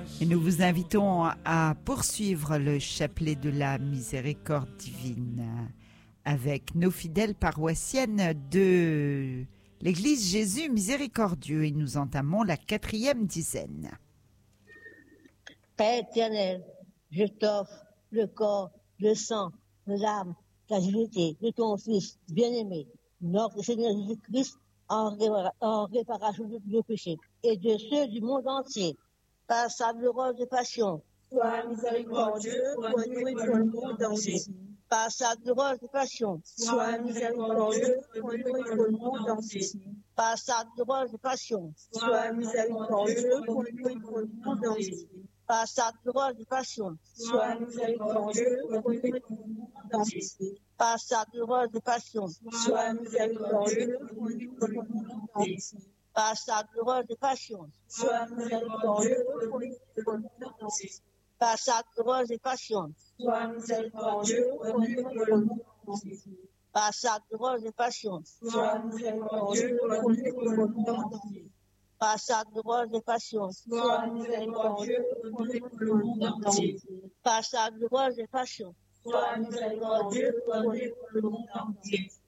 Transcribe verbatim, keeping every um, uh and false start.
Et nous vous invitons à poursuivre le chapelet de la miséricorde divine avec nos fidèles paroissiennes de l'Église Jésus Miséricordieux et nous entamons la quatrième dizaine. Père éternel, je t'offre le corps, le sang, l'âme, la divinité de ton Fils bien-aimé, notre Seigneur Jésus-Christ, en, ré- en réparation de nos péchés et de ceux du monde entier, par sa glorieuse passion. Sois miséricordieux pour nous et pour le monde entier. Par sa glorieuse passion. Sois miséricordieux pour nous et pour le monde entier. Par sa glorieuse passion. Sois miséricordieux pour nous et pour le monde entier. Par sa glorieuse passion. Sois miséricordieux pour nous et pour le monde entier. Par sa glorieuse passion. Sois miséricordieux pour nous et pour le monde entier. Par sa glorieuse passion. Sois miséricordieux pour nous et pour le monde entier. Par sa glorieuse passion. Sois miséricordieux pour nous et pour le monde entier. Par sa glorieuse passion. Sois miséricordieux pour nous et pour le monde entier. Par sa glorieuse passion. Sois miséricordieux pour nous et pour le monde entier. Par sa glorieuse passion. Sois miséricordieux pour nous et pour le monde entier.